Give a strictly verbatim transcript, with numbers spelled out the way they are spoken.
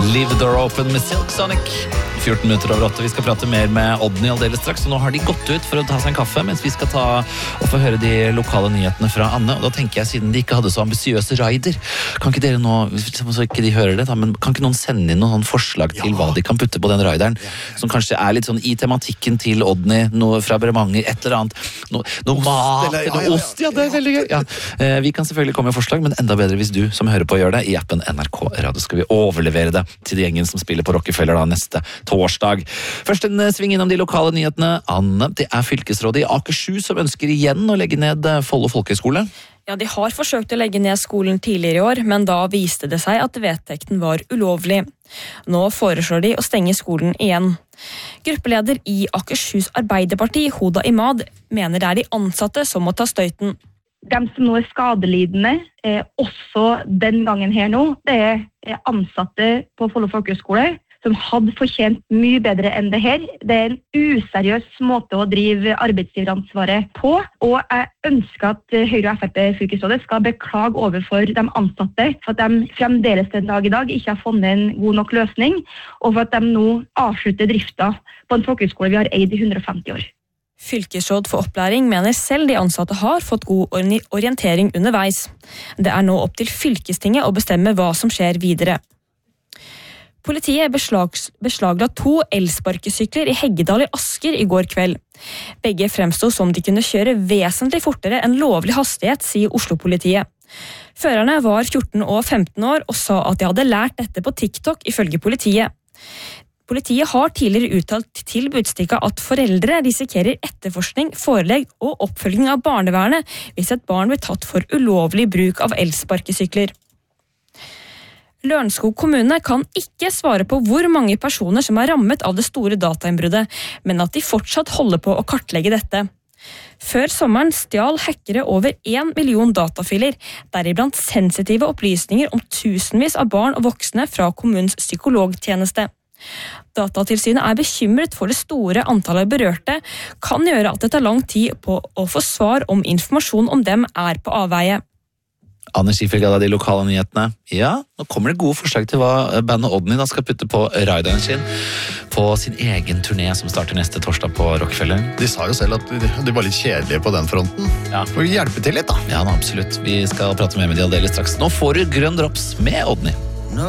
Leave the door open med Silk Sonic. fjorten minutter over åtte. Vi skal prate mer med Odny aldeles straks, og nå har de gått ut for å ta seg en kaffe, mens vi skal ta og få høre de lokale nyhetene fra Anne. Og da tenker jeg, siden de ikke hadde så ambisiøse raider, kan ikke dere nå, så ikke de hører det, da, men kan ikke noen sende inn noen forslag til ja. hva de kan putte på den raideren, som kanskje er litt sånn i tematikken til Odny, noe fra Bremanger, et eller annet, noe, noe mat, eller, noe ja, ja, ost, ja, det er veldig gøy. Ja. Eh, vi kan selvfølgelig komme med forslag, men enda bedre hvis du som hører på gjør det. I appen N R K Radio skal vi overlevere det til de gjengen som spiller på Rockefeller da neste torsdag. Først en sving innom de lokale nyhetene. Anne, det er fylkesrådet i Akershus som ønsker igjen å legge ned Follo folkehøgskole. Ja, de har forsøkt å legge ned skolen tidligere i år, men da viste det seg at vedtekten var ulovlig. Nå foreslår de å stenge skolen igjen. Gruppeleder i Akershus Arbeiderparti, Hoda Imad, mener det er de ansatte som må ta støyten. De som nå er skadelidende, eh, også den gangen her nå, det er ansatte på Follo folkehøgskole, som hadde fortjent mye bedre enn det her. Det er en useriøs måte å drive arbeidsgiveransvaret på, og jeg ønsker at Høyre og F R P-fylkesrådet skal beklage overfor de ansatte for at de fremdeles den dag i dag ikke har funnet en god nok løsning, og for at de nå avslutter drifta på en folkehøgskole vi har eid i hundre og femti år. Fylkesråd for opplæring mener selv de ansatte har fått god orientering underveis. Det er nå opp til fylkestinget å bestemme hva som skjer videre. Politiet beslag, beslagla to elsparkesykler i Heggedal i Asker i går kveld. Begge fremstod som de kunne kjøre vesentlig fortere enn lovlig hastighet, sier Oslo-politiet. Førerne var fjorten og femten år og sa at de hadde lært dette på TikTok, ifølge politiet. Politiet har tidligere uttalt til Budstikka at foreldre risikerer etterforskning, forelegg og oppfølging av barnevernet hvis et barn blir tatt for ulovlig bruk av elsparkesykler. Lørenskog kommune kan ikke svare på hvor mange personer som er rammet av det store datainnbruddet, men at de fortsatt holder på å kartlegge dette. Før sommeren stjal hackere over en million datafiler, deriblant sensitive opplysninger om tusenvis av barn og voksne fra kommunens psykologtjeneste. Datatilsynet er bekymret for det store antallet berørte, kan gjøre at det tar lang tid på å få svar om informasjon om dem er på avveie. Anne Schiffelgard av de lokale nyhetene. Ja, nå kommer det gode forslag til hva bandet Odny da skal putte på raideren sin på sin egen turné som starter neste torsdag på Rockefeller. De sa jo selv at de var litt kjedelige på den fronten. Ja. Får hjelpe til litt da. Ja, absolutt. Vi skal prate mer med de aldeles straks. Nå får du Grønn Drops med Odny.